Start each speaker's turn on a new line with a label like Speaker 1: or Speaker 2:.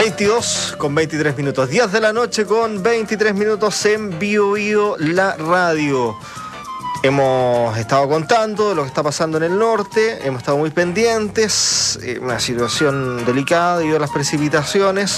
Speaker 1: 22 con 23 minutos. 10 de la noche con 23 minutos en Bio la radio. Hemos estado contando lo que está pasando en el norte, hemos estado muy pendientes, una situación delicada debido a las precipitaciones.